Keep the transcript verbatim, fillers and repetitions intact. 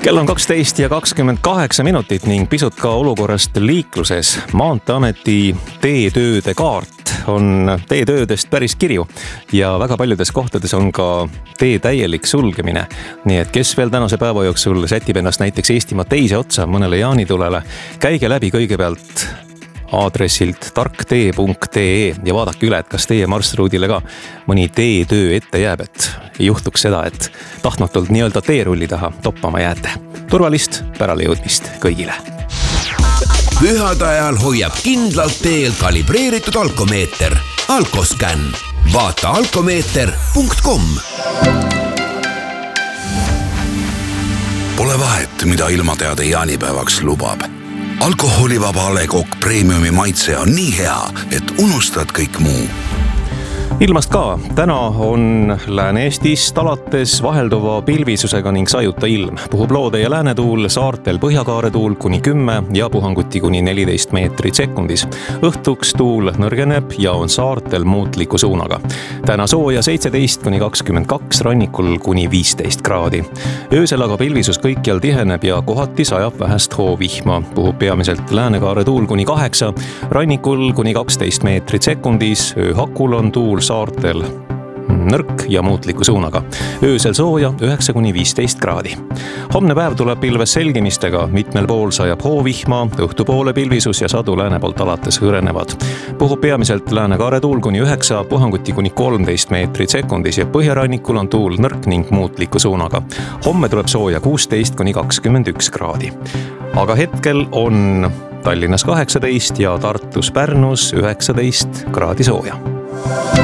Kell on kaksteist ja kakskümmend kaheksa minutit ning pisut ka olukorrast liikluses. Maanteeameti teetööde kaart on teetöödest päris kirju ja väga paljudes kohtades on ka tee täielik sulgemine. Nii et kes veel tänase päeva jooksul sätib ennast näiteks Eestimaa teise otsa mõnele jaanitulele, käige läbi kõigepealt aadressilt tarktee punkt ee ja vaadake üle, et kas teie marsruudile ka mõni teetöö ette jääb, et ei juhtuks seda, et tahtmatult nii-öelda teerulli taha toppama jääte. Turvalist päralejõudmist kõigile. Pühade ajal hoiab kindlalt teel kalibreeritud alkomeeter. Alkoscan. Vaata alkomeeter punkt kom. Pole vahet, mida ilmateade jaanipäevaks lubab. Alkoholivaba A Le Coq Premiumi maitse on nii hea, et unustad kõik muu. Ilmast ka. Täna on Lääne-Eestist alates vahelduva pilvisusega ning sajuta ilm. Puhub loode ja läänetuul, saartel põhjakaare tuul kuni kümme ja puhanguti kuni neliteist meetrit sekundis. Õhtuks tuul nõrgeneb ja on saartel muutliku suunaga. Täna sooja seitseteist kuni kakskümmend kaks, rannikul kuni viisteist kraadi. Öösel aga pilvisus kõikjal tiheneb ja kohati sajab vähest hoovihma. Puhub peamiselt läänekaare tuul kuni kaheksa, rannikul kuni kaksteist meetrit sekundis. Ööhakul on tuul saartel nõrk ja muutliku suunaga. Öösel sooja üheksa kuni viisteist kraadi. Homne päev tuleb pilves selgimistega, mitmel pool sajab hoovihma, õhtupoole pilvisus ja sadu lääne poolt alates hõrenevad. Puhub peamiselt läänekaare tuul kuni üheksa, puhanguti kuni kolmteist meetrit sekundis ja põhjarannikul on tuul nõrk ning muutliku suunaga. Homme tuleb sooja kuusteist kuni kakskümmend üks kraadi. Aga hetkel on Tallinnas kaheksateist ja Tartus Pärnus üheksateist kraadi sooja.